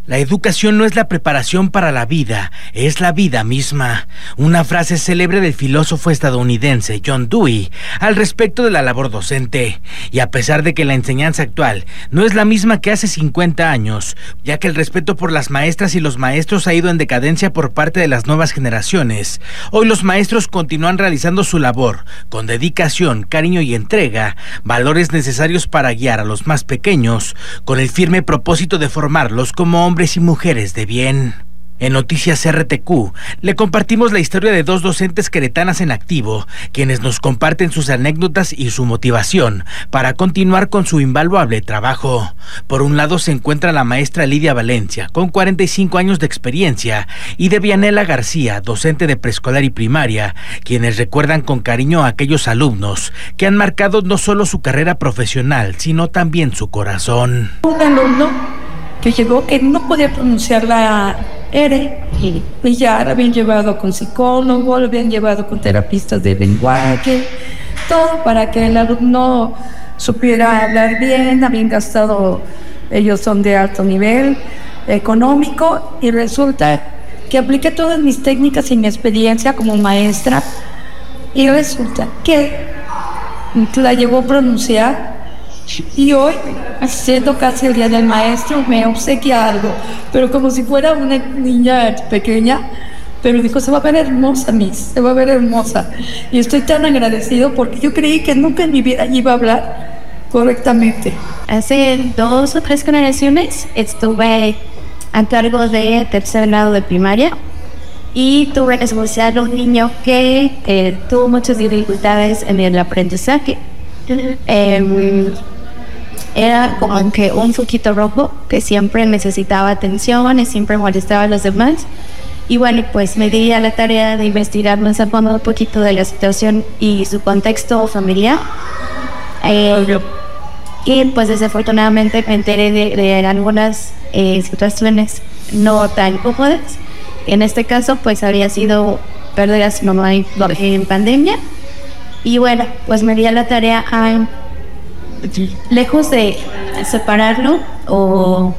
La educación no es la preparación para la vida, es la vida misma. Una frase célebre del filósofo estadounidense John Dewey al respecto de la labor docente. Y a pesar de que la enseñanza actual no es la misma que hace 50 años, ya que el respeto por las maestras y los maestros ha ido en decadencia por parte de las nuevas generaciones, hoy los maestros continúan realizando su labor con dedicación, cariño y entrega, valores necesarios para guiar a los más pequeños, con el firme propósito de formarlos como hombres y mujeres de bien. En Noticias RTQ le compartimos la historia de dos docentes queretanas en activo, quienes nos comparten sus anécdotas y su motivación para continuar con su invaluable trabajo. Por un lado se encuentra la maestra Lidia Valencia, con 45 años de experiencia, y Debianela García, docente de preescolar y primaria, quienes recuerdan con cariño a aquellos alumnos que han marcado no solo su carrera profesional, sino también su corazón. Un alumno que llegó que no podía pronunciar la R y ya lo habían llevado con psicólogo, lo habían llevado con terapistas de lenguaje, todo para que el alumno supiera hablar bien. Habían gastado, ellos son de alto nivel económico, y resulta que apliqué todas mis técnicas y mi experiencia como maestra, y resulta que la llegó a pronunciar. Y hoy, siendo casi el día del maestro, me obsequia algo, pero como si fuera una niña pequeña, pero dijo: se va a ver hermosa, Miss, se va a ver hermosa. Y estoy tan agradecido porque yo creí que nunca en mi vida iba a hablar correctamente. Hace 2 o 3 generaciones estuve a cargo de tercer grado de primaria y tuve que esforzar a un niño que tuvo muchas dificultades en el aprendizaje. Era como que un foquito rojo que siempre necesitaba atención y siempre molestaba a los demás. Y bueno, pues me di a la tarea de investigar más a fondo un poquito de la situación y su contexto familiar. Y pues desafortunadamente me enteré de algunas situaciones no tan cómodas. En este caso pues había sido pérdida de su mamá en pandemia. Y bueno, pues me di a la tarea a, lejos de separarlo o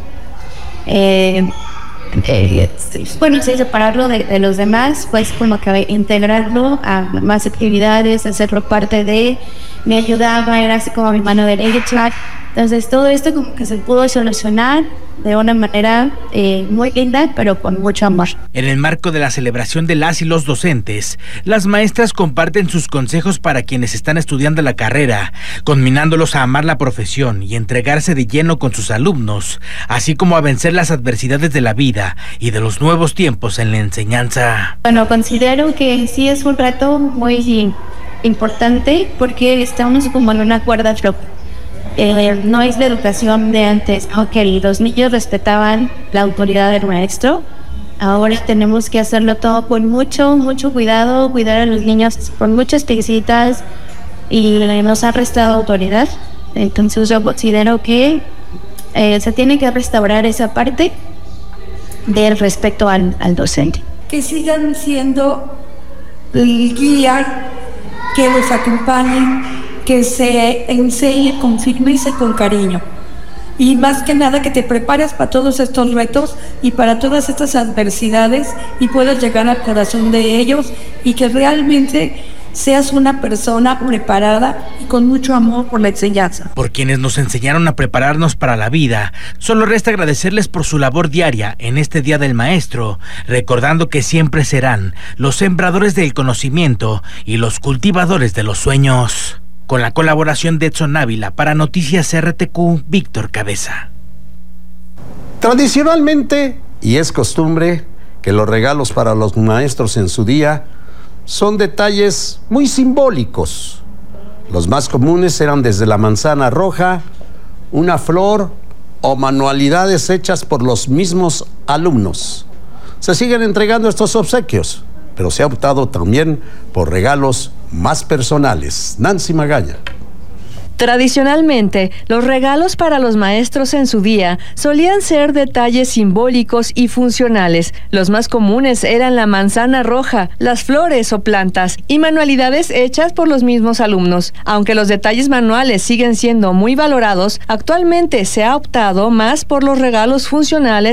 separarlo de los demás, pues como que integrarlo a más actividades, hacerlo parte de, me ayudaba, era así como mi mano derecha. Entonces todo esto como que se pudo solucionar de una manera muy linda, pero con mucho amor. En el marco de la celebración de las y los docentes, las maestras comparten sus consejos para quienes están estudiando la carrera, conminándolos a amar la profesión y entregarse de lleno con sus alumnos, así como a vencer las adversidades de la vida y de los nuevos tiempos en la enseñanza. Bueno, considero que sí es un reto muy importante porque estamos como en una cuerda floja. No es la educación de antes, aunque los niños respetaban la autoridad del maestro. Ahora tenemos que hacerlo todo con mucho cuidado, cuidar a los niños con muchas visitas, y nos ha restado autoridad. Entonces yo considero que se tiene que restaurar esa parte del respeto al docente. Que sigan siendo el guía, que los acompañen, que se enseñe con firmeza y con cariño. Y más que nada que te prepares para todos estos retos y para todas estas adversidades y puedas llegar al corazón de ellos, y que realmente seas una persona preparada y con mucho amor por la enseñanza. Por quienes nos enseñaron a prepararnos para la vida, solo resta agradecerles por su labor diaria en este Día del Maestro, recordando que siempre serán los sembradores del conocimiento y los cultivadores de los sueños. Con la colaboración de Edson Ávila, para Noticias RTQ, Víctor Cabeza. Tradicionalmente, y es costumbre, que los regalos para los maestros en su día son detalles muy simbólicos. Los más comunes eran desde la manzana roja, una flor o manualidades hechas por los mismos alumnos. Se siguen entregando estos obsequios, pero se ha optado también por regalos más personales. Nancy Magaña. Tradicionalmente, los regalos para los maestros en su día solían ser detalles simbólicos y funcionales. Los más comunes eran la manzana roja, las flores o plantas y manualidades hechas por los mismos alumnos. Aunque los detalles manuales siguen siendo muy valorados, actualmente se ha optado más por los regalos funcionales